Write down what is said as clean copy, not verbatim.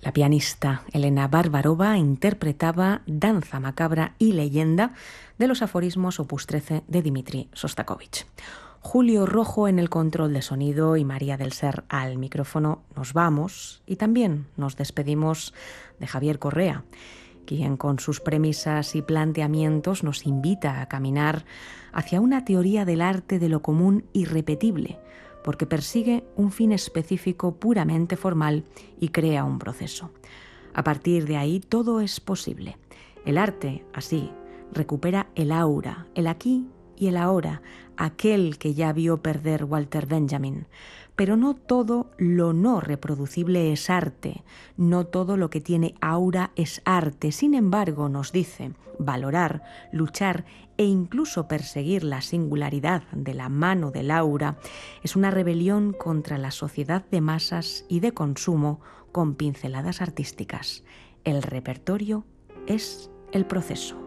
La pianista Elena Barbarova interpretaba Danza macabra y leyenda de los aforismos Opus 13 de Dmitri Shostakovich. Julio Rojo en el control de sonido y María del Ser al micrófono. Nos vamos y también nos despedimos de Javier Correa, quien con sus premisas y planteamientos nos invita a caminar hacia una teoría del arte de lo común irrepetible, porque persigue un fin específico puramente formal y crea un proceso. A partir de ahí todo es posible. El arte, así, recupera el aura, el aquí y el ahora, aquel que ya vio perder Walter Benjamin. Pero no todo lo no reproducible es arte, no todo lo que tiene aura es arte. Sin embargo, nos dice, valorar, luchar e incluso perseguir la singularidad de la mano del aura es una rebelión contra la sociedad de masas y de consumo con pinceladas artísticas. El repertorio es el proceso.